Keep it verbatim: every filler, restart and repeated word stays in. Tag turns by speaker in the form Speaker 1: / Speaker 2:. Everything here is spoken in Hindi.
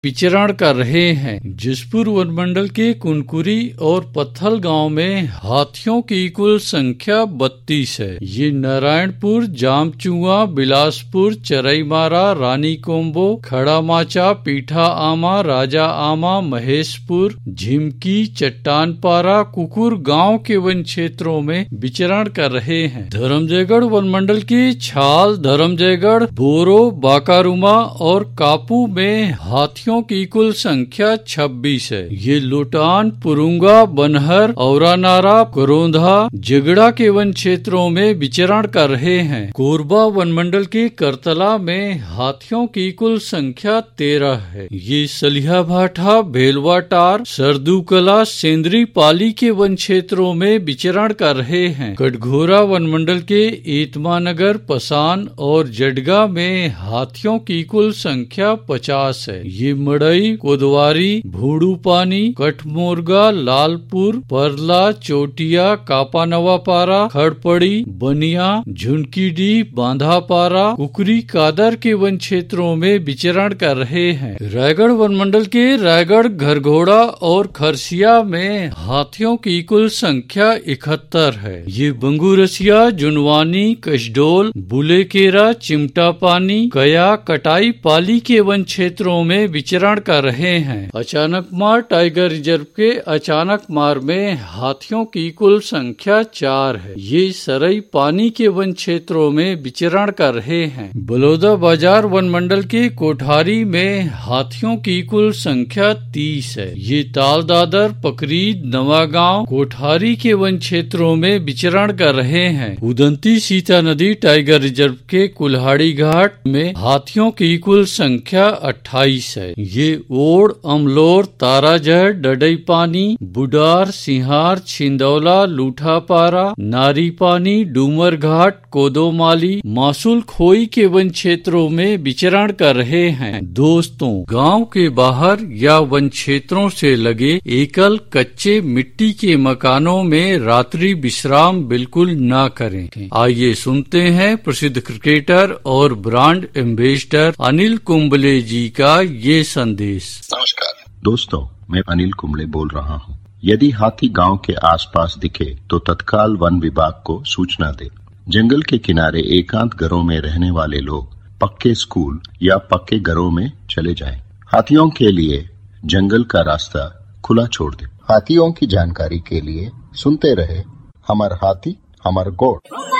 Speaker 1: विचरण कर रहे हैं। जसपुर वनमंडल के कुनकुरी और पत्थल गांव में हाथियों की कुल संख्या बत्तीस है। ये नारायणपुर, जामचुआ, बिलासपुर, चरईमारा, रानी कोम्बो, खड़ा माचा, पीठा आमा, राजा आमा, महेशपुर, झिमकी, चट्टानपारा, कुकुर गांव के वन क्षेत्रों में विचरण कर रहे हैं। धर्मजयगढ़ वनमंडल के छाल, धर्मजयगढ़, बोरो, बाकारुमा और कापू में हाथियों की कुल संख्या छब्बीस है। ये लोटान, पुरुंगा, बनहर, औरानारा, करोंधा, जगड़ा के वन क्षेत्रों में विचरण कर रहे हैं। कोरबा वनमंडल के करतला में हाथियों की कुल संख्या तेरह है। ये सलिया भाठा, भेलवाटार, सरदूकला, सेंद्री पाली के वन क्षेत्रों में विचरण कर रहे हैं। कटघोरा वनमंडल के एतमानगर, पसान और जडगा में हाथियों की कुल संख्या पचास है। ये मड़ई, कोदवारी, भूडू पानी, कठमोरगा, लालपुर, परला, चोटिया, कापानवापारा, खड़पड़ी, बनिया, झुनकीडी, बांधापारा, कुकरी, कादर के वन क्षेत्रों में विचरण कर रहे हैं। रायगढ़ वनमंडल के रायगढ़, घरघोड़ा और खरसिया में हाथियों की कुल संख्या इकहत्तर है। ये बंगूरसिया, जुनवानी, कसडोल, बुलेकेरा, चिमटा पानी, कया, कटाई पाली के वन क्षेत्रों में विचरण कर रहे हैं। अचानकमार टाइगर रिजर्व के अचानकमार में हाथियों की कुल संख्या चार है। ये सरई पानी के वन क्षेत्रों में विचरण कर रहे हैं। बलौदा बाजार वनमंडल के कोठारी में हाथियों की कुल संख्या तीस है। ये ताल दादर, पकरीद, नवागांव, कोठारी के वन क्षेत्रों में विचरण कर रहे हैं। उदंती सीता नदी टाइगर रिजर्व के कुल्हाड़ी घाट में हाथियों की कुल संख्या अट्ठाईस है। ये ओड़, अमलोर, ताराजहर, डडई पानी, बुडार, सिंहार, छिंदौला, लूठापारा, नारी पानी, डूमर घाट, कोदोमाली, मासूल खोई के वन क्षेत्रों में विचरण कर रहे हैं। दोस्तों, गांव के बाहर या वन क्षेत्रों से लगे एकल कच्चे मिट्टी के मकानों में रात्रि विश्राम बिल्कुल न करें। आइए सुनते हैं प्रसिद्ध क्रिकेटर और ब्रांड एम्बेसडर अनिल कुंबले जी का ये संदेश।
Speaker 2: नमस्कार दोस्तों, मैं अनिल कुंबले बोल रहा हूँ। यदि हाथी गांव के आसपास दिखे तो तत्काल वन विभाग को सूचना दे। जंगल के किनारे एकांत घरों में रहने वाले लोग पक्के स्कूल या पक्के घरों में चले जाएं। हाथियों के लिए जंगल का रास्ता खुला छोड़ दे। हाथियों की जानकारी के लिए सुनते रहे हमार हाथी हमार गोठ।